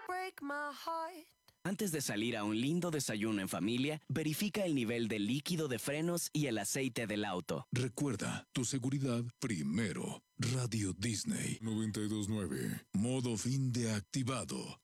break my heart. Antes de salir a un lindo desayuno en familia, verifica el nivel del líquido de frenos y el aceite del auto. Recuerda, tu seguridad primero. Radio Disney 92.9. Modo fin de activado.